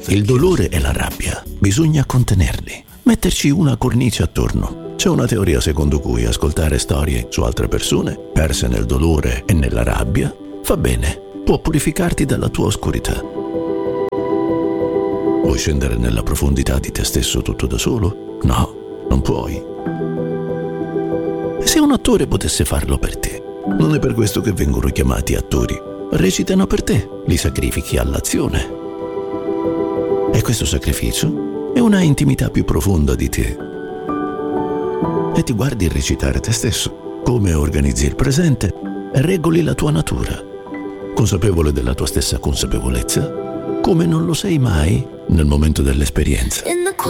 Il dolore e la rabbia bisogna contenerli, metterci una cornice attorno. C'è una teoria secondo cui ascoltare storie su altre persone, perse nel dolore e nella rabbia, fa bene, può purificarti dalla tua oscurità. Vuoi scendere nella profondità di te stesso tutto da solo? No, non puoi. E se un attore potesse farlo per te? Non è per questo che vengono chiamati attori. Recitano per te, li sacrifichi all'azione. E questo sacrificio è una intimità più profonda di te. E ti guardi recitare te stesso, come organizzi il presente e regoli la tua natura. Consapevole della tua stessa consapevolezza, come non lo sei mai nel momento dell'esperienza.